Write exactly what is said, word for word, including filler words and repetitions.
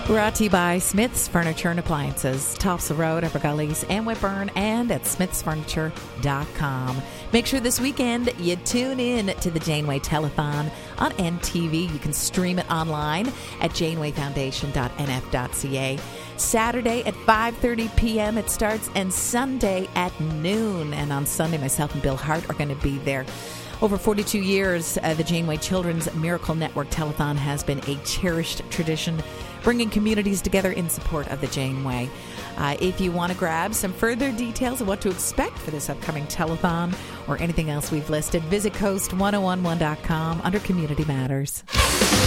Brought to you by Smith's Furniture and Appliances, Topsail Road, Upper Gullies, and Whitburn, and at smiths furniture dot com. Make sure this weekend you tune in to the Janeway Telethon on N T V. You can stream it online at janeway foundation dot n f dot c a. Saturday at five thirty p.m. it starts, and Sunday at noon. And on Sunday, myself and Bill Hart are going to be there. Over forty-two years, uh, the Janeway Children's Miracle Network Telethon has been a cherished tradition, bringing communities together in support of the Janeway. Uh, if you want to grab some further details of what to expect for this upcoming telethon or anything else we've listed, visit coast ten eleven dot com under Community Matters.